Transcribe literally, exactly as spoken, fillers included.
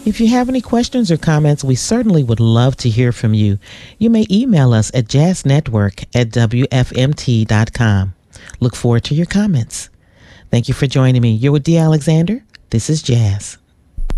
If you have any questions or comments, we certainly would love to hear from you. You may email us at jazznetwork at w f m t dot com. Look forward to your comments. Thank you for joining me. You're with Dee Alexander. This is Jazz.